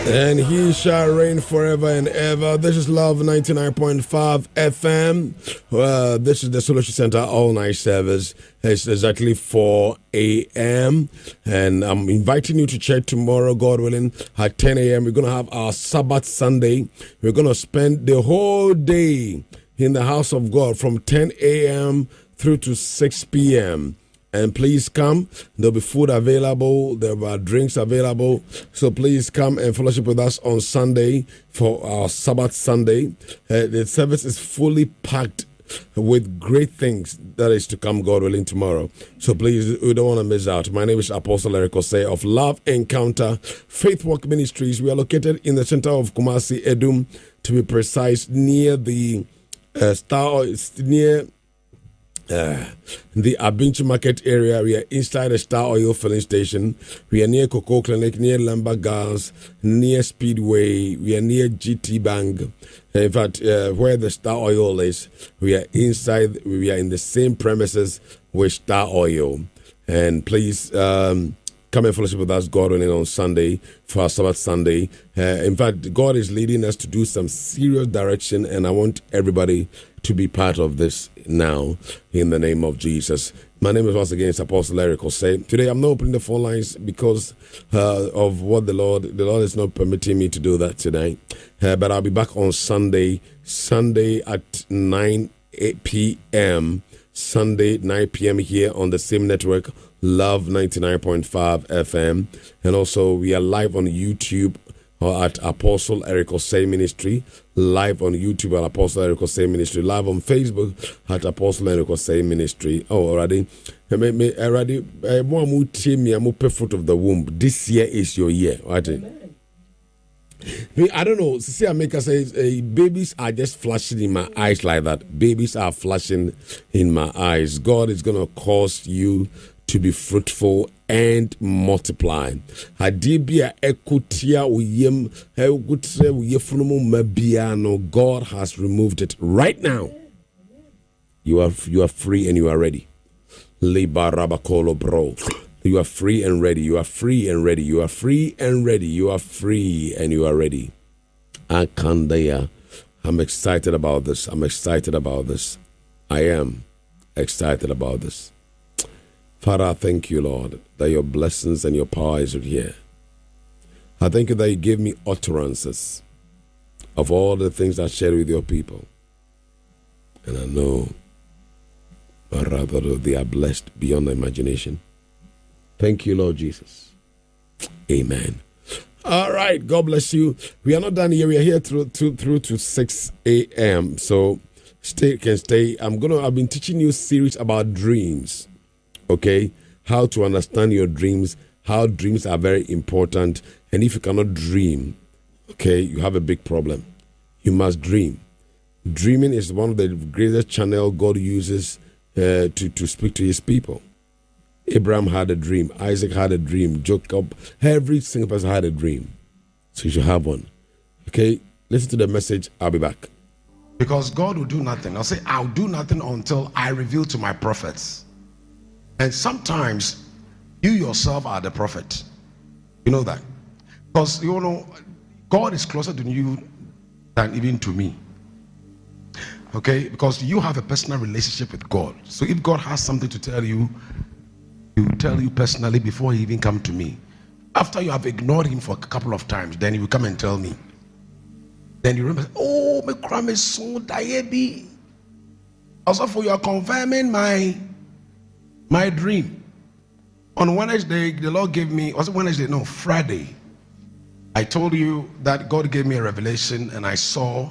And he shall reign forever and ever. This is Love 99.5 FM. This is the Solution Center all night service. It's exactly 4 a.m. And I'm inviting you to church tomorrow, God willing, at 10 a.m. We're going to have our Sabbath Sunday. We're going to spend the whole day in the house of God from 10 a.m. through to 6 p.m. And please come. There'll be food available. There are drinks available. So please come and fellowship with us on Sunday for our Sabbath Sunday. The service is fully packed with great things that is to come, God willing, tomorrow. So please, we don't want to miss out. My name is Apostle Eric Osei of Love Encounter Faith Walk Ministries. We are located in the center of Kumasi, Edum, to be precise, near the the Abinchi Market area. We are inside the Star Oil filling station. We are near Cocoa Clinic, near Lamba Gas, near Speedway. We are near GT Bank. In fact, where the Star Oil is, we are inside. We are in the same premises with Star Oil. And please come and fellowship with us, God willing, on Sunday for our Sabbath Sunday. In fact, God is leading us to do some serious direction, and I want everybody to be part of this now in the name of Jesus. My name is once again Apostle Eric Osei. Today I'm not opening the phone lines because of what the Lord is not permitting me to do that today. But I'll be back on Sunday at 9 p.m. Sunday 9 p.m. here on the same network, Love 99.5 FM. And also we are live on YouTube at Apostle Eric Osei Ministry, live on YouTube at Apostle Eric Osei Ministry, live on Facebook at Apostle Eric Osei Ministry. Oh, already, fruit of the womb. This year is your year, right? I don't know. See, America says babies are just flashing in my eyes like that. Babies are flashing in my eyes. God is going to cause you to be fruitful and multiply. Hadibia ekutia uyem ekutre uyefunumu mabiano. God has removed it right now. You are free and you are ready. Libarabakolo bro. You are free and ready. You are free and ready. You are free and ready. You are free and you are ready. Akandaya. I'm excited about this. I'm excited about this. I am excited about this. Father, I thank you, Lord, that your blessings and your power is here. I thank you that you gave me utterances of all the things I shared with your people. And I know, rather, they are blessed beyond imagination. Thank you, Lord Jesus. Amen. All right, God bless you. We are not done here. We are here through to 6 a.m. So stay. I've been teaching you a series about dreams. Okay, how to understand your dreams, how dreams are very important. And if you cannot dream, okay, you have a big problem. You must dream. Dreaming is one of the greatest channels God uses to speak to his people. Abraham had a dream. Isaac had a dream. Jacob, every single person had a dream. So you should have one. Okay, listen to the message. I'll be back. Because God will do nothing. I'll say, I'll do nothing until I reveal to my prophets. And sometimes you yourself are the prophet. You know that. Because, you know, God is closer to you than even to me. Okay? Because you have a personal relationship with God. So if God has something to tell you, he will tell you personally before he even come to me. After you have ignored him for a couple of times, then he will come and tell me. Then you remember, oh, my crime is so diaby. Also, for you are confirming my dream. On Wednesday, the Lord gave me, was it Wednesday? No, Friday. I told you that God gave me a revelation and I saw,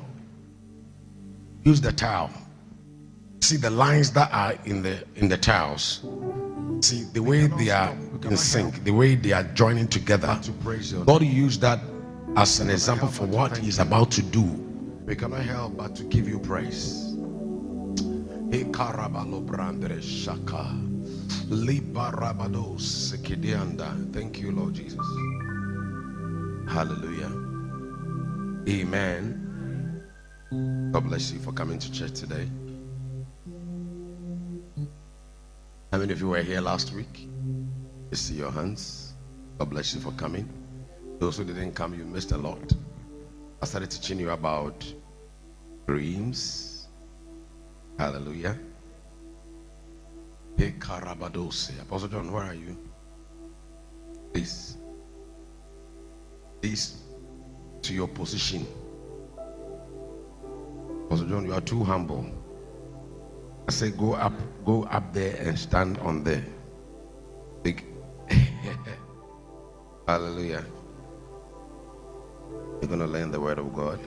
use the towel. See the lines that are in the towels. See the way they are in sync, the way they are joining together. God used that as an example for what he's about to do. We cannot help but to give you praise. Thank you, Lord Jesus. Hallelujah. Amen. God bless you for coming to church today. How many of you were here last week? I see your hands. God bless you for coming. Those who didn't come, you missed a lot. I started teaching you about dreams. Hallelujah. Hey, Karabadose. Apostle John, where are you? Please to your position. Apostle John, you are too humble. I say go up there and stand on there. Big. Hallelujah. You're gonna learn the word of God.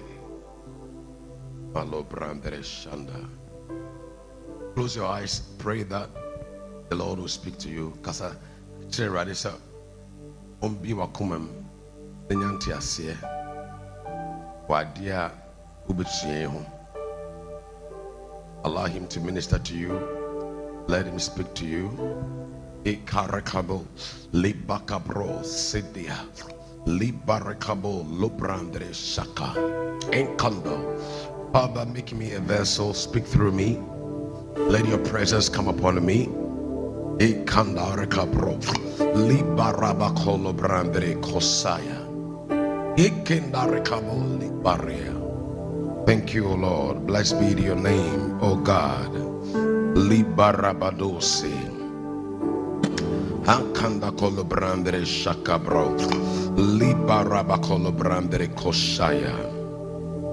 Close your eyes, pray that the Lord will speak to you. Kasa radisa ombi wakumam nyanti asie wadia ubetsie ho. Allow him to minister to you. Let him speak to you. Ikarakabo libakabro sidia libarakabo lubrandre shaka enkando. Father, make me a vessel, speak through me. Let your presence come upon me. Ikandarakabro libarabakolo brandre kosaya ikendarakabo libaria. Thank you, O Lord. Blessed be your name, O God. Libarabadosi. Ankanda kolo brandre shakabro. Libarabakolo brandre koshaya.